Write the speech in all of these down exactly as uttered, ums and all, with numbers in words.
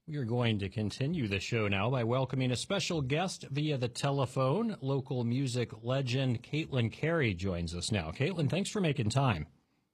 We are going to continue the show now by welcoming a special guest via the telephone. Local music legend Caitlin Carey joins us now. Caitlin, thanks for making time.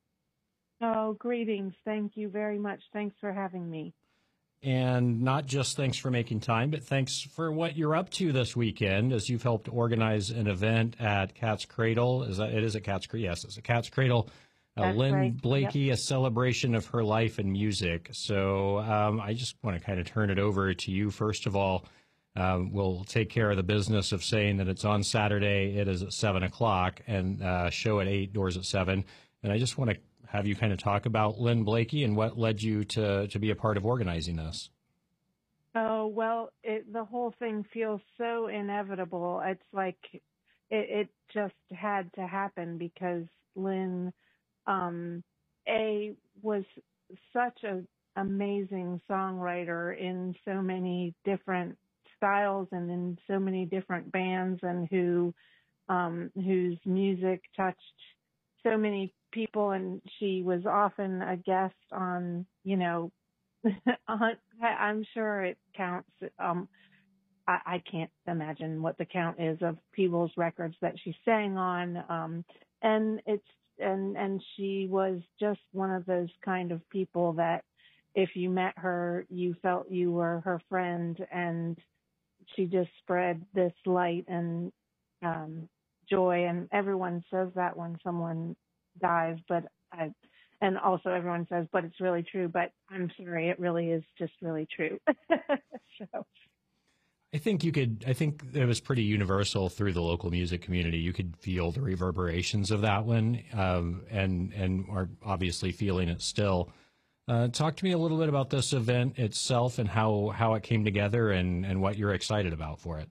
Oh, greetings. Thank you very much. Thanks for having me. And not just thanks for making time, but thanks for what you're up to this weekend, as you've helped organize an event at Cat's Cradle. Is that it? Is at Cat's Cradle? Yes, it's at Cat's Cradle. Uh, That's Lynn right. Blakey, Yep. a celebration of her life and music. So um, I just want to kind of turn it over to you. First of all, um, we'll take care of the business of saying that it's on Saturday. It is at seven o'clock, and uh, show at eight, doors at seven. And I just want to have you kind of talk about Lynn Blakey and what led you to, to be a part of organizing this. Oh, well, it, the whole thing feels so inevitable. It's like it, it just had to happen because Lynn, um, A, was such an amazing songwriter in so many different styles and in so many different bands, and who um, whose music touched so many people, and she was often a guest on, you know, on, I'm sure it counts. Um, I, I can't imagine what the count is of people's records that she sang on. Um, and it's, and, and she was just one of those kind of people that if you met her, you felt you were her friend, and she just spread this light and, um, joy. And everyone says that when someone dies, but I, and also everyone says, but it's really true. But I'm sorry, it really is just really true. So. I think you could, I think it was pretty universal through the local music community. You could feel the reverberations of that one, um, and, and are obviously feeling it still. Uh, talk to me a little bit about this event itself and how, how it came together and, and what you're excited about for it.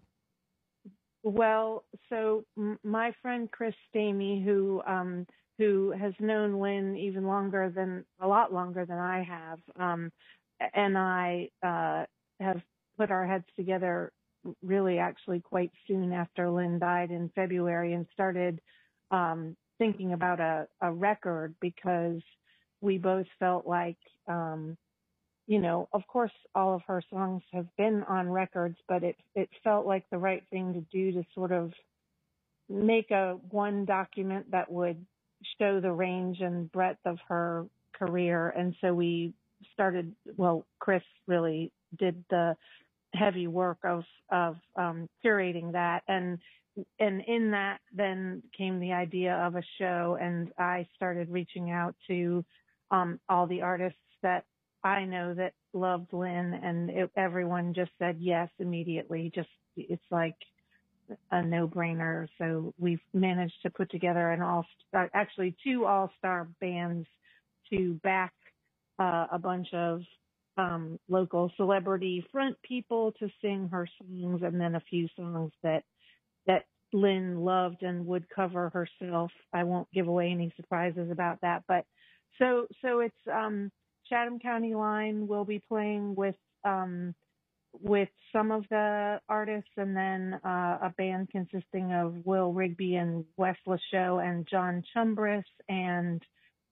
Well, so m- my friend Chris Stamey, who, um, who has known Lynn even longer than, a lot longer than I have, um, and I uh, have put our heads together really actually quite soon after Lynn died in February, and started um, thinking about a, a record, because we both felt like, um, you know, of course, all of her songs have been on records, but it, it felt like the right thing to do to sort of make a one document that would show the range and breadth of her career. And so we started, well, Chris really did the heavy work of, of, um, curating that. And, and in that then came the idea of a show. And I started reaching out to, um, all the artists that I know that loved Lynn, and it, everyone just said yes immediately. Just, it's like a no-brainer. So we've managed to put together an all, uh, actually two all-star bands to back uh, a bunch of um, local celebrity front people to sing her songs, and then a few songs that that Lynn loved and would cover herself. I won't give away any surprises about that, but so so it's um, Chatham County Line will be playing with. Um, with some of the artists, and then uh, a band consisting of Will Rigby and Wes Lachaux and John Chumbris, and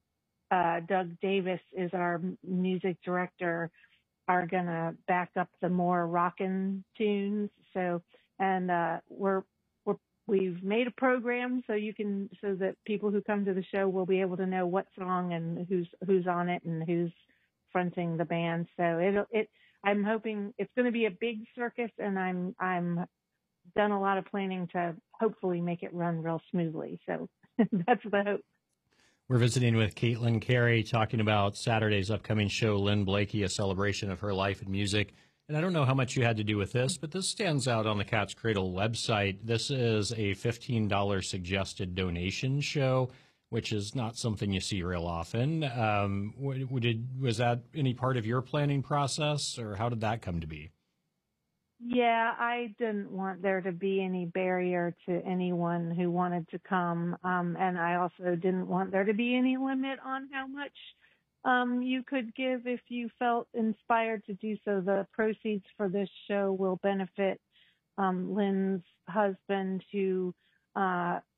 uh, Doug Davis is our music director, are going to back up the more rockin' tunes. So, and uh, we're, we're, we've made a program so you can, so that people who come to the show will be able to know what song and who's, who's on it and who's fronting the band. So it, it, I'm hoping it's going to be a big circus, and I'm I'm done a lot of planning to hopefully make it run real smoothly. So that's the hope. We're visiting with Caitlin Carey, talking about Saturday's upcoming show, Lynn Blakey, a celebration of her life and music. And I don't know how much you had to do with this, but this stands out on the Cat's Cradle website. This is a fifteen dollars suggested donation show, which is not something you see real often. Um, w- did, was that any part of your planning process, or how did that come to be? Yeah, I didn't want there to be any barrier to anyone who wanted to come. Um, and I also didn't want there to be any limit on how much um, you could give if you felt inspired to do so. The proceeds for this show will benefit um, Lynn's husband, who uh,